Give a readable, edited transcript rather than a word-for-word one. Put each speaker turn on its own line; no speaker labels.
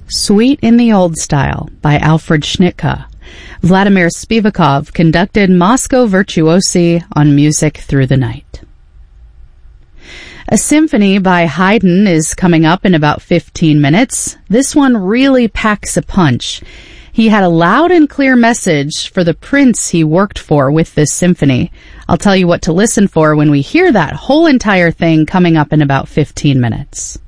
Suite in the Old Style by Alfred Schnittke. Vladimir Spivakov conducted Moscow Virtuosi on Music Through the Night. A symphony by Haydn is coming up in about 15 minutes. This one really packs a punch. He had a loud and clear message for the prince he worked for with this symphony. I'll tell you what to listen for when we hear that whole entire thing coming up in about 15 minutes.